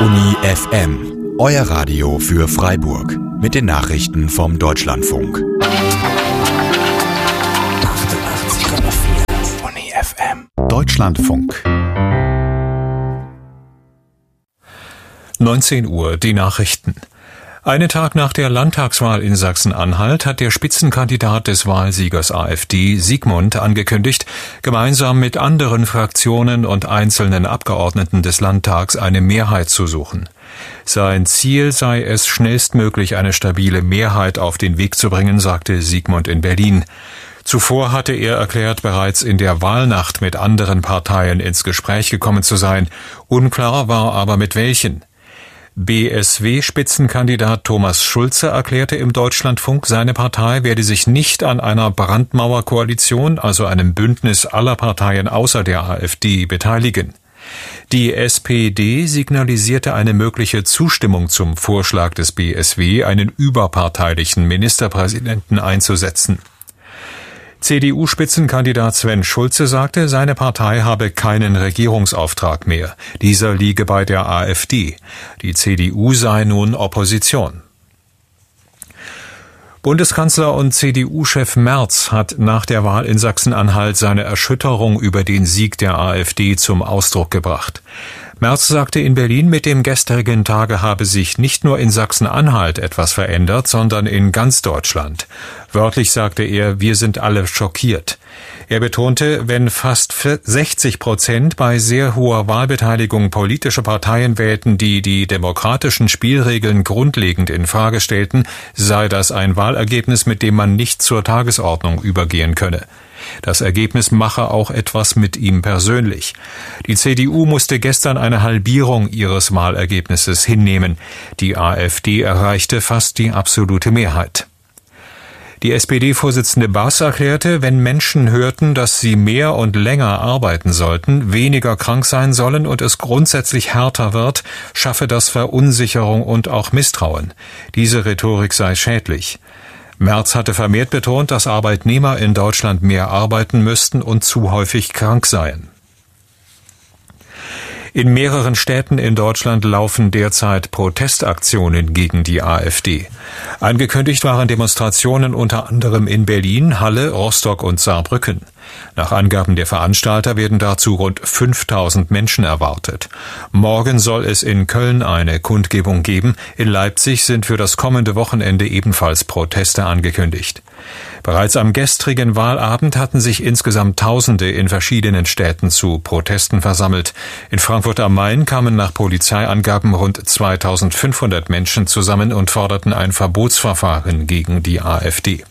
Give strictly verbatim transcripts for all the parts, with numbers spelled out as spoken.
Uni F M, euer Radio für Freiburg. Mit den Nachrichten vom Deutschlandfunk. achtundachtzig Komma vier Uni F M. Deutschlandfunk. neunzehn Uhr, die Nachrichten. Einen Tag nach der Landtagswahl in Sachsen-Anhalt hat der Spitzenkandidat des Wahlsiegers AfD, Sigmund, angekündigt, gemeinsam mit anderen Fraktionen und einzelnen Abgeordneten des Landtags eine Mehrheit zu suchen. Sein Ziel sei es, schnellstmöglich eine stabile Mehrheit auf den Weg zu bringen, sagte Sigmund in Berlin. Zuvor hatte er erklärt, bereits in der Wahlnacht mit anderen Parteien ins Gespräch gekommen zu sein. Unklar war aber mit welchen. B S W-Spitzenkandidat Thomas Schulze erklärte im Deutschlandfunk, seine Partei werde sich nicht an einer Brandmauerkoalition, also einem Bündnis aller Parteien außer der AfD, beteiligen. Die S P D signalisierte eine mögliche Zustimmung zum Vorschlag des B S W, einen überparteilichen Ministerpräsidenten einzusetzen. C D U-Spitzenkandidat Sven Schulze sagte, seine Partei habe keinen Regierungsauftrag mehr. Dieser liege bei der AfD. Die C D U sei nun Opposition. Bundeskanzler und C D U-Chef Merz hat nach der Wahl in Sachsen-Anhalt seine Erschütterung über den Sieg der AfD zum Ausdruck gebracht. Merz sagte in Berlin, mit dem gestrigen Tage habe sich nicht nur in Sachsen-Anhalt etwas verändert, sondern in ganz Deutschland. Wörtlich sagte er, wir sind alle schockiert. Er betonte, wenn fast sechzig Prozent bei sehr hoher Wahlbeteiligung politische Parteien wählten, die die demokratischen Spielregeln grundlegend in Frage stellten, sei das ein Wahlergebnis, mit dem man nicht zur Tagesordnung übergehen könne. Das Ergebnis mache auch etwas mit ihm persönlich. Die C D U musste gestern eine Halbierung ihres Wahlergebnisses hinnehmen. Die AfD erreichte fast die absolute Mehrheit. Die S P D-Vorsitzende Bass erklärte, wenn Menschen hörten, dass sie mehr und länger arbeiten sollten, weniger krank sein sollen und es grundsätzlich härter wird, schaffe das Verunsicherung und auch Misstrauen. Diese Rhetorik sei schädlich. Merz hatte vermehrt betont, dass Arbeitnehmer in Deutschland mehr arbeiten müssten und zu häufig krank seien. In mehreren Städten in Deutschland laufen derzeit Protestaktionen gegen die AfD. Angekündigt waren Demonstrationen unter anderem in Berlin, Halle, Rostock und Saarbrücken. Nach Angaben der Veranstalter werden dazu rund fünftausend Menschen erwartet. Morgen soll es in Köln eine Kundgebung geben. In Leipzig sind für das kommende Wochenende ebenfalls Proteste angekündigt. Bereits am gestrigen Wahlabend hatten sich insgesamt Tausende in verschiedenen Städten zu Protesten versammelt. In Frankfurt am Main kamen nach Polizeiangaben rund zweitausendfünfhundert Menschen zusammen und forderten ein Verbotsverfahren gegen die AfD.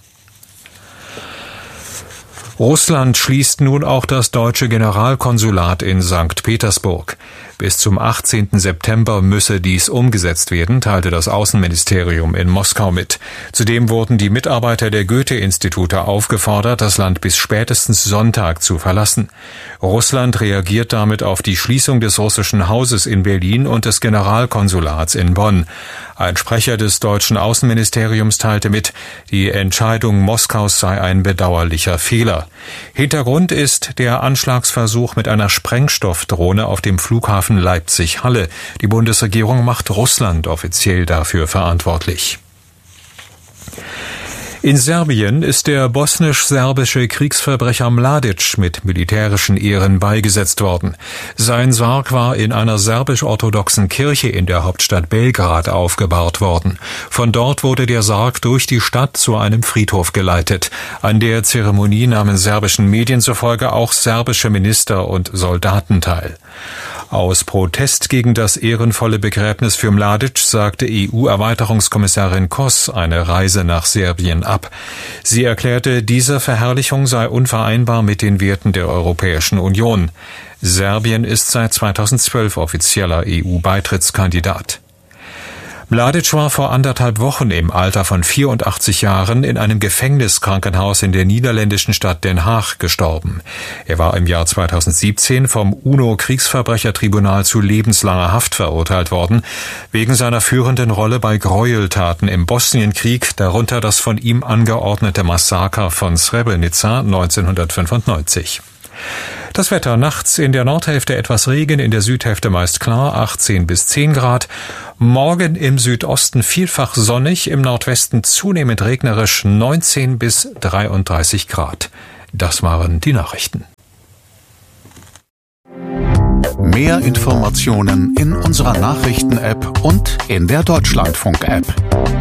Russland schließt nun auch das deutsche Generalkonsulat in Sankt Petersburg. Bis zum achtzehnten September müsse dies umgesetzt werden, teilte das Außenministerium in Moskau mit. Zudem wurden die Mitarbeiter der Goethe-Institute aufgefordert, das Land bis spätestens Sonntag zu verlassen. Russland reagiert damit auf die Schließung des russischen Hauses in Berlin und des Generalkonsulats in Bonn. Ein Sprecher des deutschen Außenministeriums teilte mit, die Entscheidung Moskaus sei ein bedauerlicher Fehler. Hintergrund ist der Anschlagsversuch mit einer Sprengstoffdrohne auf dem Flughafen Leipzig-Halle. Die Bundesregierung macht Russland offiziell dafür verantwortlich. In Serbien ist der bosnisch-serbische Kriegsverbrecher Mladic mit militärischen Ehren beigesetzt worden. Sein Sarg war in einer serbisch-orthodoxen Kirche in der Hauptstadt Belgrad aufgebahrt worden. Von dort wurde der Sarg durch die Stadt zu einem Friedhof geleitet. An der Zeremonie nahmen serbischen Medien zufolge auch serbische Minister und Soldaten teil. Aus Protest gegen das ehrenvolle Begräbnis für Mladic sagte E U-Erweiterungskommissarin Kos eine Reise nach Serbien ab. Sie erklärte, diese Verherrlichung sei unvereinbar mit den Werten der Europäischen Union. Serbien ist seit zweitausendzwölf offizieller E U-Beitrittskandidat. Mladic war vor anderthalb Wochen im Alter von vierundachtzig Jahren in einem Gefängniskrankenhaus in der niederländischen Stadt Den Haag gestorben. Er war im Jahr zweitausendsiebzehn vom UNO-Kriegsverbrechertribunal zu lebenslanger Haft verurteilt worden, wegen seiner führenden Rolle bei Gräueltaten im Bosnienkrieg, darunter das von ihm angeordnete Massaker von Srebrenica neunzehnhundertfünfundneunzig. Das Wetter: nachts in der Nordhälfte etwas Regen, in der Südhälfte meist klar, achtzehn bis zehn Grad. Morgen im Südosten vielfach sonnig, im Nordwesten zunehmend regnerisch, neunzehn bis dreiunddreißig Grad. Das waren die Nachrichten. Mehr Informationen in unserer Nachrichten-App und in der Deutschlandfunk-App.